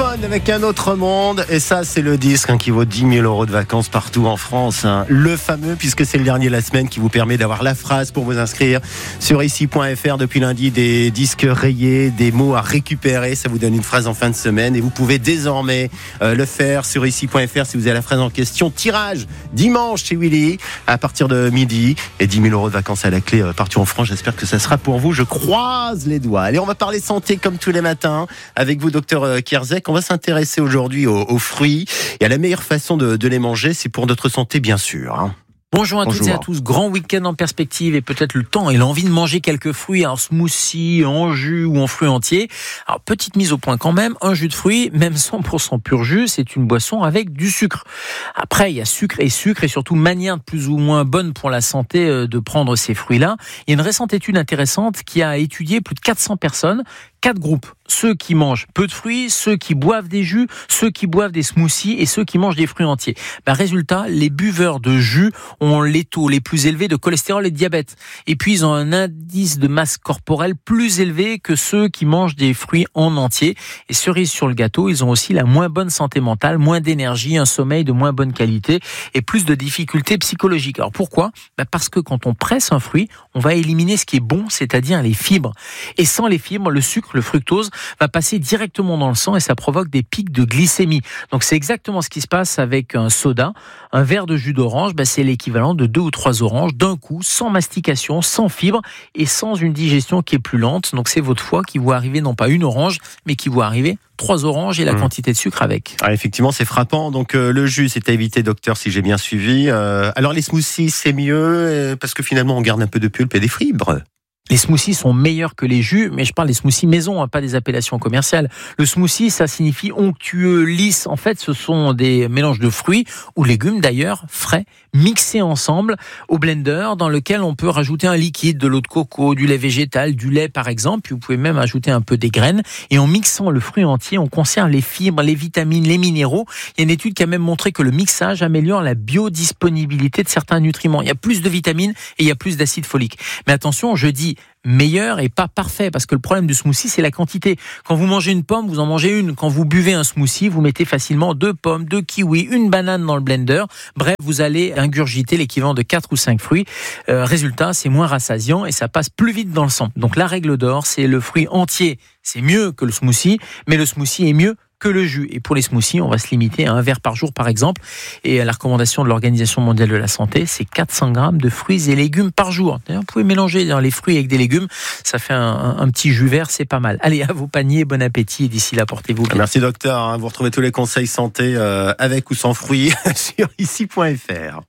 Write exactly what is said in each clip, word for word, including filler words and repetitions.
téléphone avec un autre monde. Et ça, c'est le disque hein, qui vaut dix mille euros de vacances partout en France. Hein. Le fameux, puisque c'est le dernier de la semaine, qui vous permet d'avoir la phrase pour vous inscrire sur ici point f r. Depuis lundi, des disques rayés, des mots à récupérer. Ça vous donne une phrase en fin de semaine. Et vous pouvez désormais euh, le faire sur ici point f r si vous avez la phrase en question. Tirage dimanche chez Willy à partir de midi. Et dix mille euros de vacances à la clé euh, partout en France. J'espère que ça sera pour vous. Je croise les doigts. Allez, on va parler santé comme tous les matins avec vous, docteur Kierzek. On va s'intéresser aujourd'hui aux, aux fruits et à la meilleure façon de, de les manger. C'est pour notre santé, bien sûr. Hein. Bonjour à Bonjour. toutes et à tous, grand week-end en perspective et peut-être le temps et l'envie de manger quelques fruits en smoothie, en jus ou en fruits entiers. Alors petite mise au point quand même, un jus de fruits, même cent pour cent pur jus, c'est une boisson avec du sucre. Après il y a sucre et sucre et surtout manière plus ou moins bonne pour la santé de prendre ces fruits-là. Il y a une récente étude intéressante qui a étudié plus de quatre cents personnes, quatre groupes. Ceux qui mangent peu de fruits, ceux qui boivent des jus, ceux qui boivent des smoothies et ceux qui mangent des fruits entiers. Ben, résultat, les buveurs de jus ont les taux les plus élevés de cholestérol et de diabète. Et puis, ils ont un indice de masse corporelle plus élevé que ceux qui mangent des fruits en entier. Et cerise sur le gâteau, ils ont aussi la moins bonne santé mentale, moins d'énergie, un sommeil de moins bonne qualité et plus de difficultés psychologiques. Alors pourquoi ? Ben, parce que quand on presse un fruit, on va éliminer ce qui est bon, c'est-à-dire les fibres. Et sans les fibres, le sucre, le fructose, va passer directement dans le sang et ça provoque des pics de glycémie. Donc c'est exactement ce qui se passe avec un soda. Un verre de jus d'orange, bah c'est l'équivalent de deux ou trois oranges d'un coup, sans mastication, sans fibres et sans une digestion qui est plus lente. Donc c'est votre foie qui voit arriver non pas une orange, mais qui voit arriver trois oranges et la mmh. quantité de sucre avec. Ah, effectivement, c'est frappant. Donc euh, le jus, c'est à éviter, docteur, si j'ai bien suivi. Euh, alors les smoothies, c'est mieux euh, parce que finalement, on garde un peu de pulpe et des fibres. Les smoothies sont meilleurs que les jus, mais je parle des smoothies maison, hein, pas des appellations commerciales. Le smoothie, ça signifie onctueux, lisse. En fait, ce sont des mélanges de fruits ou légumes d'ailleurs, frais, mixés ensemble au blender, dans lequel on peut rajouter un liquide, de l'eau de coco, du lait végétal, du lait par exemple. Puis vous pouvez même ajouter un peu des graines. Et en mixant le fruit entier, on conserve les fibres, les vitamines, les minéraux. Il y a une étude qui a même montré que le mixage améliore la biodisponibilité de certains nutriments. Il y a plus de vitamines et il y a plus d'acide folique. Mais attention, je dis meilleur et pas parfait, parce que le problème du smoothie, c'est la quantité. Quand vous mangez une pomme, vous en mangez une. Quand vous buvez un smoothie, vous mettez facilement deux pommes, deux kiwis, une banane dans le blender. Bref, vous allez ingurgiter l'équivalent de quatre ou cinq fruits. Euh, résultat, c'est moins rassasiant et ça passe plus vite dans le sang. Donc la règle d'or, c'est le fruit entier. C'est mieux que le smoothie, mais le smoothie est mieux que le jus. Et pour les smoothies, on va se limiter à un verre par jour, par exemple. Et la recommandation de l'Organisation mondiale de la santé, c'est quatre cents grammes de fruits et légumes par jour. D'ailleurs, vous pouvez mélanger les fruits avec des légumes. Ça fait un, un, un petit jus vert, c'est pas mal. Allez, à vos paniers, bon appétit. Et d'ici là, portez-vous bien. Merci, docteur. Vous retrouvez tous les conseils santé euh, avec ou sans fruits sur ici point f r.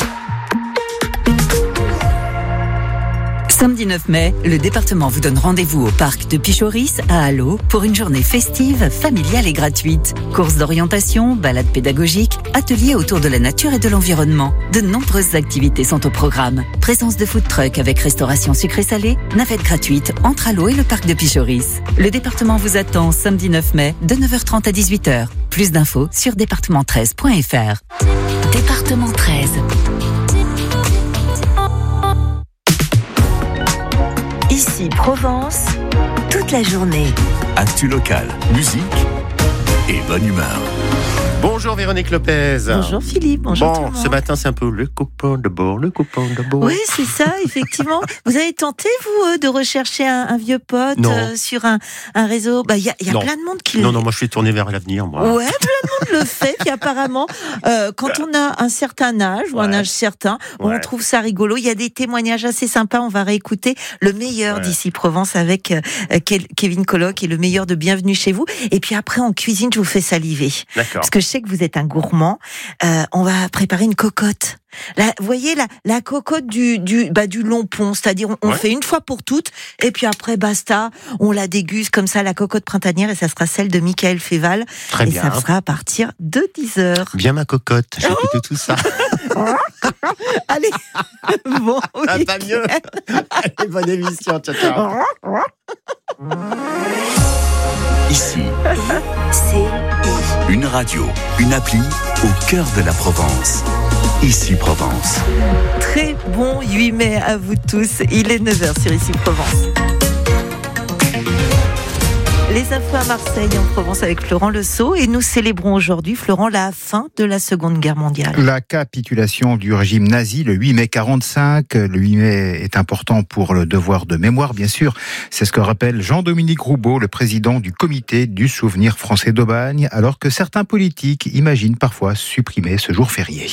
Samedi neuf mai, le département vous donne rendez-vous au parc de Pichoris à Allo pour une journée festive, familiale et gratuite. Courses d'orientation, balades pédagogiques, ateliers autour de la nature et de l'environnement. De nombreuses activités sont au programme. Présence de food truck avec restauration sucrée-salée, navette gratuite entre Allo et le parc de Pichoris. Le département vous attend samedi neuf mai de neuf heures trente à dix-huit heures. Plus d'infos sur département treize point f r. Département treize. Ici Provence, toute la journée. Actu locale, musique et bonne humeur. Bonjour Véronique Lopez. Bonjour Philippe, bonjour bon, tout le monde. Ce matin, c'est un peu le copain de bord, le copain de bord. Oui, c'est ça, effectivement. Vous avez tenté, vous, euh, de rechercher un, un vieux pote euh, sur un, un réseau ? Bah, il y a, y a plein de monde qui... Non, non, moi je suis tourné vers l'avenir, moi. Ouais, plein de monde le fait. Puis apparemment, euh, quand on a un certain âge, ou ouais. un âge certain, ouais. on trouve ça rigolo. Il y a des témoignages assez sympas. On va réécouter le meilleur ouais. d'ici Provence avec euh, Kevin Colloc et le meilleur de Bienvenue chez vous. Et puis après, en cuisine, je vous fais saliver. D'accord. Parce que je sais que vous êtes un gourmand. Euh, on va préparer une cocotte. La, vous voyez la, la cocotte du du bah du long pont, c'est-à-dire on, on ouais. fait une fois pour toutes et puis après basta, on la déguste comme ça, la cocotte printanière, et ça sera celle de Michael Féval. Très et bien. ça sera à partir de dix heures. Bien ma cocotte, j'ai écouté oh tout ça. Allez, bon. Ah, pas mieux. Allez, bonne émission, ciao ciao. Ici, c'est une radio, une appli au cœur de la Provence. Ici Provence. Très bon huit mai à vous tous. Il est neuf heures sur Ici Provence. Les infos à Marseille, en Provence, avec Florent Lesault. Et nous célébrons aujourd'hui, Florent, la fin de la Seconde Guerre mondiale. La capitulation du régime nazi, le huit mai quarante-cinq. Le huit mai est important pour le devoir de mémoire, bien sûr. C'est ce que rappelle Jean-Dominique Roubaud, le président du comité du souvenir français d'Aubagne, alors que certains politiques imaginent parfois supprimer ce jour férié.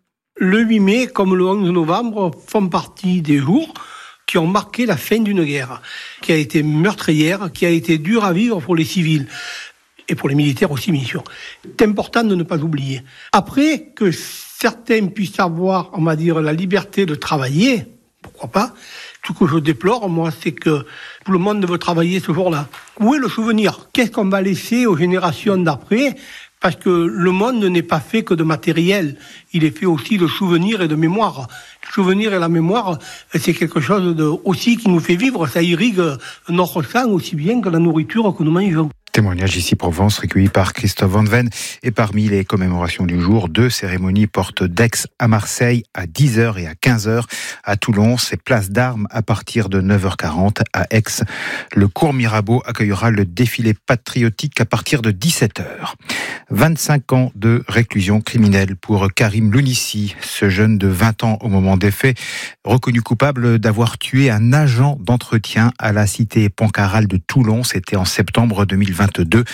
Le huit mai, comme le onze novembre, font partie des jours qui ont marqué la fin d'une guerre, qui a été meurtrière, qui a été dure à vivre pour les civils, et pour les militaires aussi, bien sûr. C'est important de ne pas oublier. Après, que certains puissent avoir, on va dire, la liberté de travailler, pourquoi pas, ce que je déplore, moi, c'est que tout le monde veut travailler ce jour-là. Où est le souvenir ? Qu'est-ce qu'on va laisser aux générations d'après ? Parce que le monde n'est pas fait que de matériel, il est fait aussi de souvenirs et de mémoire. Le souvenir et la mémoire, c'est quelque chose de, aussi qui nous fait vivre, ça irrigue notre sang aussi bien que la nourriture que nous mangeons. Témoignage ici Provence recueilli par Christophe Van Ven. Et parmi les commémorations du jour, deux cérémonies portent d'Aix à Marseille à dix heures et à quinze heures. À Toulon, c'est place d'armes à partir de neuf heures quarante. À Aix, le cours Mirabeau accueillera le défilé patriotique à partir de dix-sept heures. vingt-cinq ans de réclusion criminelle pour Karim Lounissi. Ce jeune de vingt ans au moment des faits, reconnu coupable d'avoir tué un agent d'entretien à la cité Pontcarral de Toulon. C'était en septembre deux mille vingt-deux.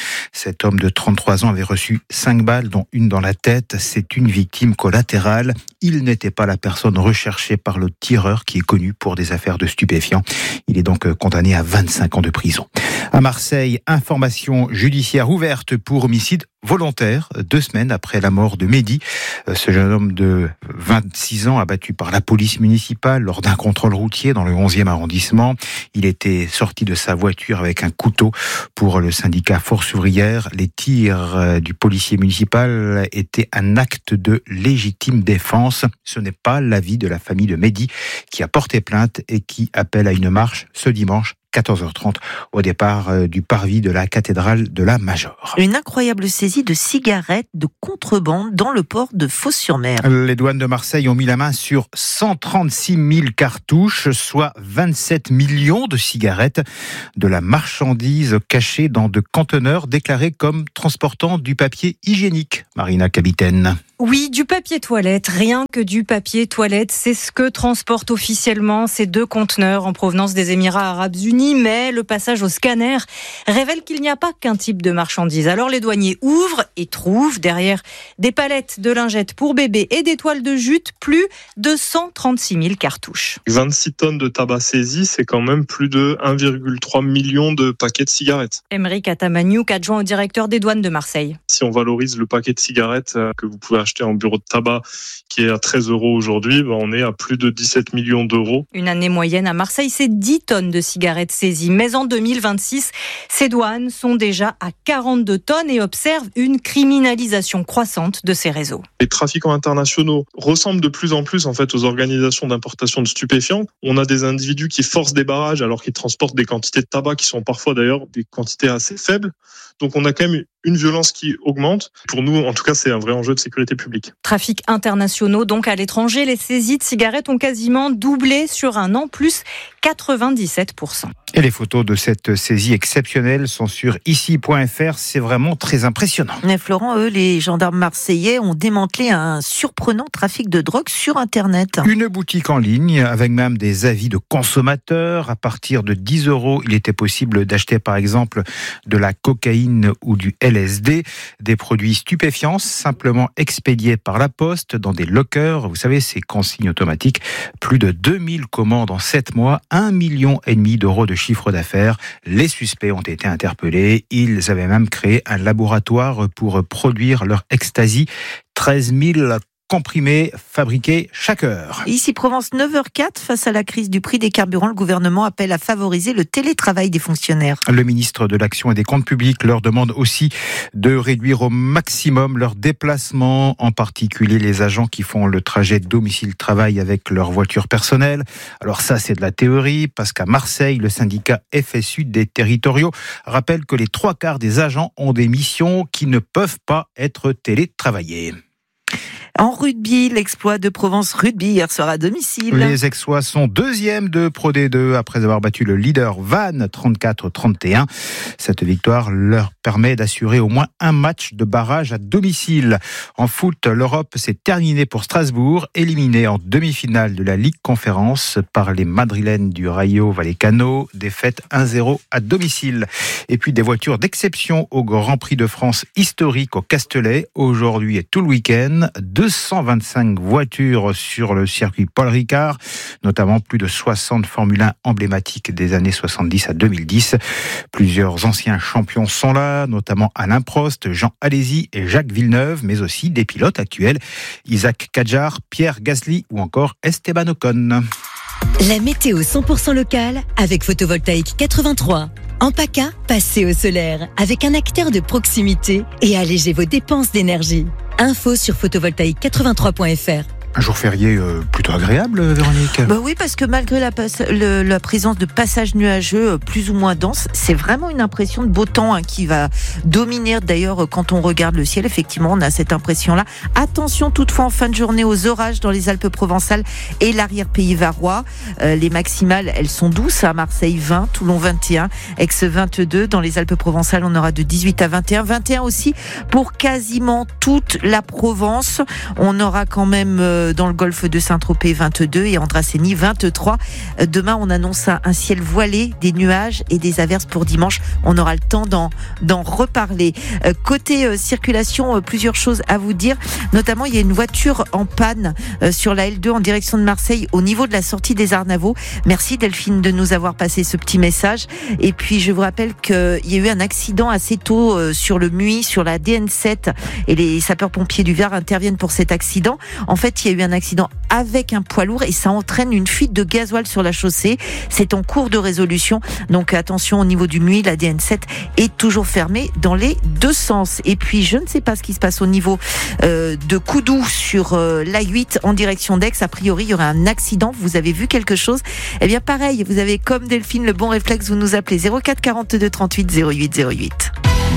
Cet homme de trente-trois ans avait reçu cinq balles, dont une dans la tête. C'est une victime collatérale. Il n'était pas la personne recherchée par le tireur qui est connu pour des affaires de stupéfiants. Il est donc condamné à vingt-cinq ans de prison. À Marseille, information judiciaire ouverte pour homicide volontaire, deux semaines après la mort de Mehdi. Ce jeune homme de vingt-six ans abattu par la police municipale lors d'un contrôle routier dans le onzième arrondissement. Il était sorti de sa voiture avec un couteau. Pour le syndicat Force ouvrière, les tirs du policier municipal étaient un acte de légitime défense. Ce n'est pas l'avis de la famille de Mehdi qui a porté plainte et qui appelle à une marche ce dimanche quatorze heures trente au départ du parvis de la cathédrale de la Major. Une incroyable saisie de cigarettes de contrebande dans le port de Fos-sur-Mer. Les douanes de Marseille ont mis la main sur cent trente-six mille cartouches, soit vingt-sept millions de cigarettes, de la marchandise cachée dans de conteneurs déclarés comme transportant du papier hygiénique. Marina Capitaine. Oui, du papier toilette, rien que du papier toilette, c'est ce que transportent officiellement ces deux conteneurs en provenance des Émirats Arabes Unis, mais le passage au scanner révèle qu'il n'y a pas qu'un type de marchandise. Alors les douaniers ouvrent et trouvent derrière des palettes de lingettes pour bébés et des toiles de jute plus de cent trente-six mille cartouches. vingt-six tonnes de tabac saisi, c'est quand même plus de un virgule trois million de paquets de cigarettes. Aymeric Atamagnouk, adjoint au directeur des douanes de Marseille. Si on valorise le paquet de cigarettes que vous pouvez acheter en bureau de tabac qui est à treize euros aujourd'hui, ben on est à plus de dix-sept millions d'euros. Une année moyenne à Marseille, c'est dix tonnes de cigarettes saisies. Mais en deux mille vingt-six, ces douanes sont déjà à quarante-deux tonnes et observent une criminalisation croissante de ces réseaux. Les trafiquants internationaux ressemblent de plus en plus en fait aux organisations d'importation de stupéfiants. On a des individus qui forcent des barrages alors qu'ils transportent des quantités de tabac qui sont parfois d'ailleurs des quantités assez faibles. Donc on a quand même une violence qui augmente. Pour nous, en tout cas, c'est un vrai enjeu de sécurité publique. Trafic internationaux, donc à l'étranger, les saisies de cigarettes ont quasiment doublé sur un an, plus quatre-vingt-dix-sept pour cent. Et les photos de cette saisie exceptionnelle sont sur ici point f r. C'est vraiment très impressionnant. Mais Florent, eux, les gendarmes marseillais ont démantelé un surprenant trafic de drogue sur Internet. Une boutique en ligne avec même des avis de consommateurs. À partir de dix euros, il était possible d'acheter par exemple de la cocaïne ou du L S D, des produits stupéfiants simplement expédiés par la poste dans des lockers. Vous savez, ces consignes automatiques. Plus de deux mille commandes en sept mois, un million et demi d'euros de chiffre d'affaires. Les suspects ont été interpellés. Ils avaient même créé un laboratoire pour produire leur ecstasy. treize mille comprimés fabriqués chaque heure. Ici Provence, neuf heures quatre, face à la crise du prix des carburants, le gouvernement appelle à favoriser le télétravail des fonctionnaires. Le ministre de l'Action et des Comptes Publics leur demande aussi de réduire au maximum leurs déplacements, en particulier les agents qui font le trajet domicile-travail avec leur voiture personnelle. Alors ça, c'est de la théorie, parce qu'à Marseille, le syndicat F S U des territoriaux rappelle que les trois quarts des agents ont des missions qui ne peuvent pas être télétravaillées. En rugby, l'exploit de Provence Rugby hier soir à domicile. Les Aixois sont deuxième de Pro D deux après avoir battu le leader Vannes trente-quatre trente et un. Cette victoire leur permet d'assurer au moins un match de barrage à domicile. En foot, l'Europe s'est terminée pour Strasbourg, éliminée en demi-finale de la Ligue Conférence par les Madrilènes du Rayo Vallecano, défaite un zéro à domicile. Et puis des voitures d'exception au Grand Prix de France historique au Castellet, aujourd'hui et tout le week-end. deux cent vingt-cinq voitures sur le circuit Paul Ricard, notamment plus de soixante Formule un emblématiques des années soixante-dix à deux mille dix. Plusieurs anciens champions sont là, notamment Alain Prost, Jean Alesi et Jacques Villeneuve, mais aussi des pilotes actuels, Isaac Kadjar, Pierre Gasly ou encore Esteban Ocon. La météo cent pour cent locale avec Photovoltaïque quatre-vingt-trois. En PACA, passez au solaire avec un acteur de proximité et allégez vos dépenses d'énergie. Info sur photovoltaïque quatre-vingt-trois point f r. Un jour férié euh, plutôt agréable, Véronique. Bah oui, parce que malgré la, passe, le, la présence de passages nuageux plus ou moins denses, c'est vraiment une impression de beau temps hein, qui va dominer. D'ailleurs, quand on regarde le ciel, effectivement, on a cette impression-là. Attention toutefois en fin de journée aux orages dans les Alpes-Provençales et l'arrière-pays varois. Euh, les maximales, elles sont douces. À Marseille, vingt, Toulon, vingt et un, Aix, vingt-deux. Dans les Alpes-Provençales, on aura de dix-huit à vingt et un. vingt et un aussi pour quasiment toute la Provence. On aura quand même... Euh, dans le golfe de Saint-Tropez vingt-deux et Andrasseni vingt-trois. Demain, on annonce un ciel voilé, des nuages et des averses pour dimanche. On aura le temps d'en, d'en reparler. Côté euh, circulation, euh, plusieurs choses à vous dire. Notamment, il y a une voiture en panne euh, sur la L deux en direction de Marseille au niveau de la sortie des Arnavaux. Merci Delphine de nous avoir passé ce petit message. Et puis, je vous rappelle qu'il y a eu un accident assez tôt euh, sur le Muy, sur la D N sept et les sapeurs-pompiers du Var interviennent pour cet accident. En fait, il y a eu un accident avec un poids lourd et ça entraîne une fuite de gasoil sur la chaussée. C'est en cours de résolution. Donc attention au niveau du Muy, la D N sept est toujours fermée dans les deux sens. Et puis je ne sais pas ce qui se passe au niveau euh, de Coudou sur euh, l'A huit en direction d'Aix. A priori, il y aurait un accident. Vous avez vu quelque chose ? Eh bien pareil, vous avez comme Delphine le bon réflexe, vous nous appelez zéro quatre quarante-deux trente-huit zéro huit zéro huit.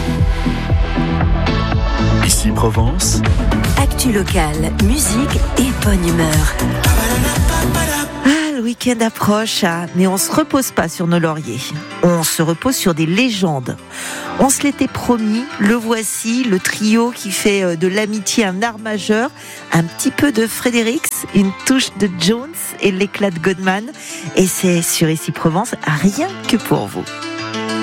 Ici Provence. Actu locale, musique et bonne humeur. Ah, le week-end approche, hein, mais on se repose pas sur nos lauriers. On se repose sur des légendes. On se l'était promis, le voici, le trio qui fait de l'amitié un art majeur. Un petit peu de Fredericks, une touche de Jones et l'éclat de Goldman. Et c'est sur Ici Provence, rien que pour vous.